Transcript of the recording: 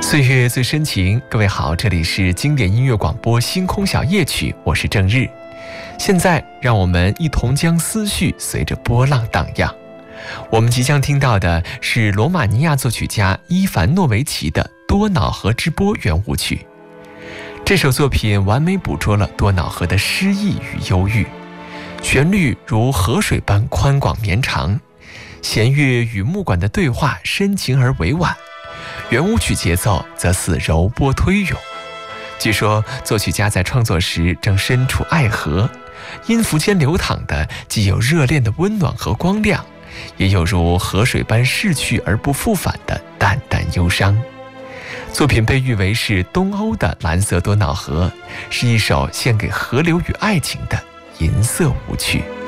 岁月最深情，各位好，这里是经典音乐广播星空小夜曲，我是郑日。现在让我们一同将思绪随着波浪荡漾。我们即将听到的是罗马尼亚作曲家伊凡诺维奇的多瑙河之波圆舞曲。这首作品完美捕捉了多瑙河的诗意与忧郁，旋律如河水般宽广绵长，弦乐与木管的对话深情而委婉，圆舞曲节奏则似柔波推涌。据说作曲家在创作时正身处爱河，音符间流淌的既有热恋的温暖和光亮，也有如河水般逝去而不复返的淡淡忧伤。作品被誉为是东欧的蓝色多瑙河，是一首献给河流与爱情的银色舞曲。